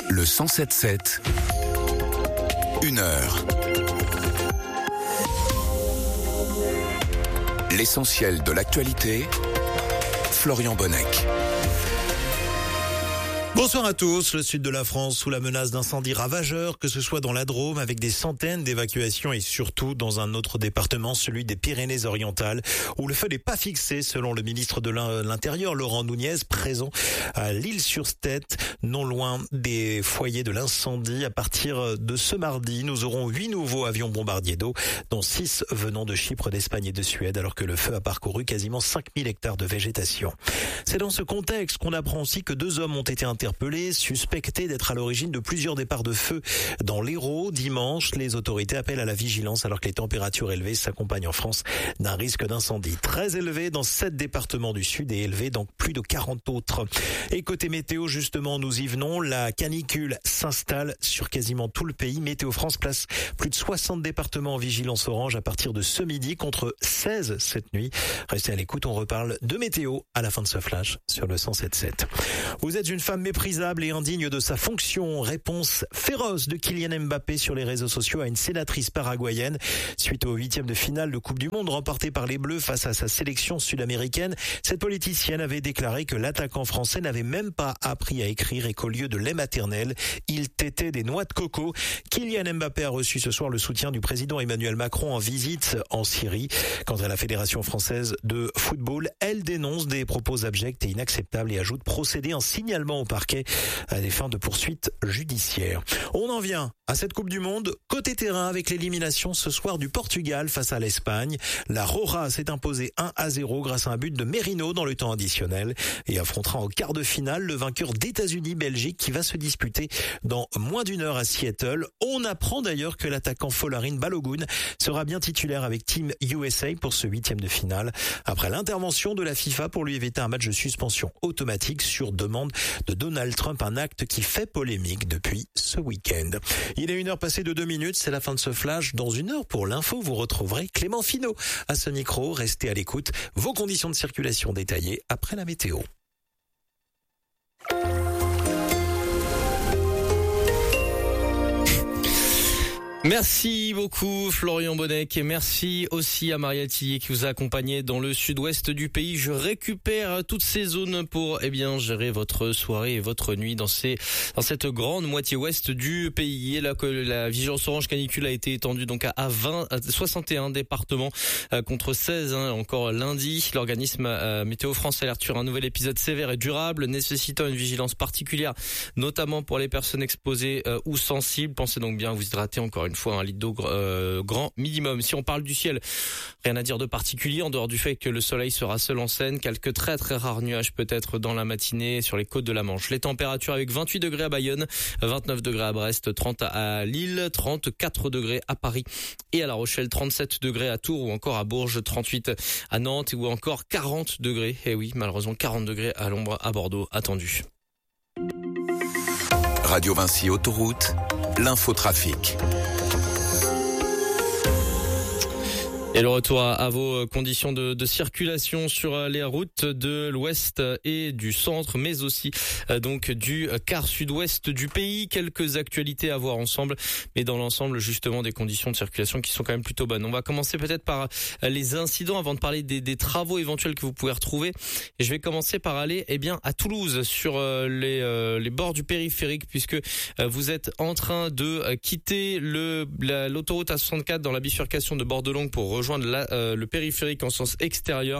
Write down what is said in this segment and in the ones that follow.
Le 107.7, 1 heure. L'essentiel de l'actualité, Florian Bonnec. Bonsoir à tous. Le sud de la France sous la menace d'incendies ravageurs, que ce soit dans la Drôme avec des centaines d'évacuations et surtout dans un autre département, celui des Pyrénées-Orientales, où le feu n'est pas fixé selon le ministre de l'Intérieur, Laurent Nunez, présent à l'Île-sur-Tête, non loin des foyers de l'incendie. À partir de ce mardi, nous aurons 8 nouveaux avions bombardiers d'eau, dont 6 venant de Chypre, d'Espagne et de Suède, alors que le feu a parcouru quasiment 5000 hectares de végétation. C'est dans ce contexte qu'on apprend aussi que 2 hommes ont été interpellés, suspectés d'être à l'origine de plusieurs départs de feu dans l'Hérault. Dimanche, les autorités appellent à la vigilance alors que les températures élevées s'accompagnent en France d'un risque d'incendie très élevé dans 7 départements du sud et élevé dans plus de 40 autres. Et côté météo, justement, nous y venons. La canicule s'installe sur quasiment tout le pays. Météo France place plus de 60 départements en vigilance orange à partir de ce midi contre 16 cette nuit. Restez à l'écoute, on reparle de météo à la fin de ce flash sur le 107.7. Vous êtes une femme méprisable et indigne de sa fonction. Réponse féroce de Kylian Mbappé sur les réseaux sociaux à une sénatrice paraguayenne suite au 8e de finale de Coupe du Monde remporté par les Bleus face à sa sélection sud-américaine. Cette politicienne avait déclaré que l'attaquant français n'avait même pas appris à écrire et qu'au lieu de lait maternel, il tétait des noix de coco. Kylian Mbappé a reçu ce soir le soutien du président Emmanuel Macron en visite en Syrie. Quant à la Fédération française de football, elle dénonce des propos abjects et inacceptables et ajoute procéder en signalement au parquet à des fins de poursuites judiciaires. On en vient à cette Coupe du Monde côté terrain avec l'élimination ce soir du Portugal face à l'Espagne. La Roja s'est imposée 1-0 grâce à un but de Merino dans le temps additionnel et affrontera en quart de finale le vainqueur d'États-Unis-Belgique qui va se disputer dans moins d'1 heure à Seattle. On apprend d'ailleurs que l'attaquant Folarin Balogun sera bien titulaire avec Team USA pour ce 8e de finale après l'intervention de la FIFA pour lui éviter un match de suspension automatique sur demande de Donald Trump, un acte qui fait polémique depuis ce week-end. Il est 1 heure passée de 2 minutes, c'est la fin de ce flash. Dans 1 heure pour l'info, vous retrouverez Clément Finot à ce micro. Restez à l'écoute. Vos conditions de circulation détaillées après la météo. Merci beaucoup Florian Bonnec et merci aussi à Maria Tillier qui vous a accompagné dans le sud-ouest du pays. Je récupère toutes ces zones pour gérer votre soirée et votre nuit dans cette grande moitié ouest du pays. Et là que la vigilance orange canicule a été étendue donc à 61 départements contre 16 encore lundi. L'organisme Météo France alerte sur un nouvel épisode sévère et durable nécessitant une vigilance particulière, notamment pour les personnes exposées ou sensibles. Pensez donc bien à vous hydrater encore une fois, 1 litre d'eau grand minimum. Si on parle du ciel, rien à dire de particulier en dehors du fait que le soleil sera seul en scène. Quelques très très rares nuages peut-être dans la matinée sur les côtes de la Manche. Les températures avec 28 degrés à Bayonne, 29 degrés à Brest, 30 à Lille, 34 degrés à Paris et à La Rochelle, 37 degrés à Tours ou encore à Bourges, 38 à Nantes ou encore 40 degrés. Et oui, malheureusement 40 degrés à l'ombre à Bordeaux attendus. Radio Vinci Autoroute, l'infotrafic. Et le retour à vos conditions de circulation sur les routes de l'ouest et du centre, mais aussi donc du quart sud-ouest du pays. Quelques actualités à voir ensemble, mais dans l'ensemble justement des conditions de circulation qui sont quand même plutôt bonnes. On va commencer peut-être par les incidents avant de parler des travaux éventuels que vous pouvez retrouver. Et je vais commencer par aller à Toulouse sur les bords du périphérique, puisque vous êtes en train de quitter l'autoroute A64 dans la bifurcation de Bordelongue pour rejoindre le périphérique en sens extérieur.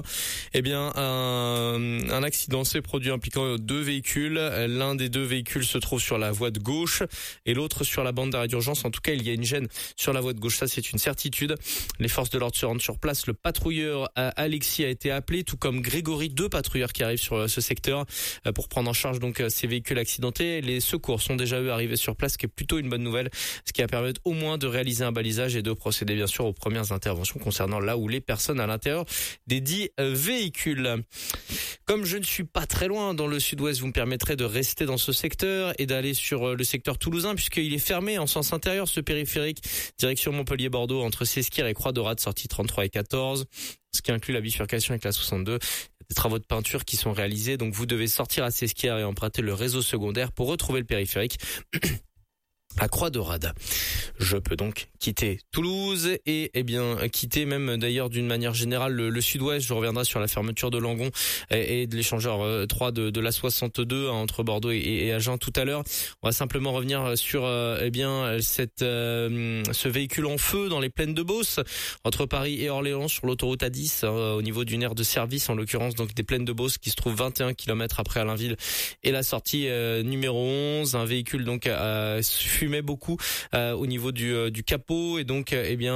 Un accident s'est produit impliquant 2 véhicules. L'un des 2 véhicules se trouve sur la voie de gauche et l'autre sur la bande d'arrêt d'urgence. En tout cas, il y a une gêne sur la voie de gauche. Ça, c'est une certitude. Les forces de l'ordre se rendent sur place. Le patrouilleur Alexis a été appelé, tout comme Grégory, 2 patrouilleurs qui arrivent sur ce secteur pour prendre en charge donc ces véhicules accidentés. Les secours sont déjà arrivés sur place, ce qui est plutôt une bonne nouvelle, ce qui a permis au moins de réaliser un balisage et de procéder bien sûr aux premières interventions concernant concernant là où les personnes à l'intérieur des dits véhicules. Comme je ne suis pas très loin dans le sud-ouest, vous me permettrez de rester dans ce secteur et d'aller sur le secteur toulousain puisqu'il est fermé en sens intérieur, ce périphérique, direction Montpellier-Bordeaux entre Sesquières et Croix-Dorade, sortie 33 et 14, ce qui inclut la bifurcation avec la 62. Des travaux de peinture qui sont réalisés, donc vous devez sortir à Sesquières et emprunter le réseau secondaire pour retrouver le périphérique à Croix-Dorade. Je peux donc quitter Toulouse et quitter même d'ailleurs d'une manière générale le sud-ouest. Je reviendrai sur la fermeture de Langon et de l'échangeur 3 de la 62 entre Bordeaux et Agen tout à l'heure. On va simplement revenir sur ce véhicule en feu dans les plaines de Beauce entre Paris et Orléans sur l'autoroute A10 au niveau d'une aire de service, en l'occurrence donc des plaines de Beauce qui se trouve 21 km après Allainville et la sortie numéro 11. Un véhicule donc fumait beaucoup au niveau du capot et donc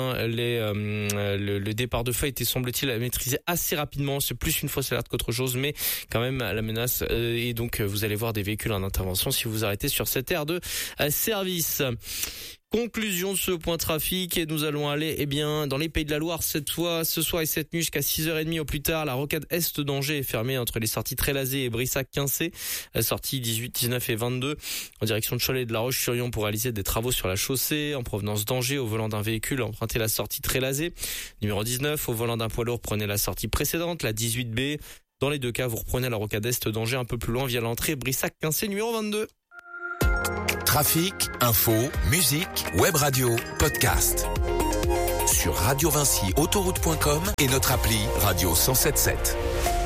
le départ de feu était semble-t-il maîtrisé assez rapidement. C'est plus une fausse alerte qu'autre chose, mais quand même la menace et donc vous allez voir des véhicules en intervention si vous arrêtez sur cette aire de service. Conclusion de ce point trafic et nous allons aller dans les Pays de la Loire ce soir et cette nuit jusqu'à 6h30 au plus tard. La rocade Est d'Angers est fermée entre les sorties Trélazé et Brissac-Quincé, sorties 18, 19 et 22 en direction de Cholet et de La Roche-sur-Yon pour réaliser des travaux sur la chaussée. En provenance d'Angers, au volant d'un véhicule, empruntez la sortie Trélazé. Numéro 19, au volant d'un poids lourd, prenez la sortie précédente, la 18B. Dans les deux cas, vous reprenez la rocade Est d'Angers un peu plus loin via l'entrée Brissac-Quincé numéro 22. Trafic, info, musique, web radio, podcast. Sur Radio Vinci, autoroute.com et notre appli Radio 107.7.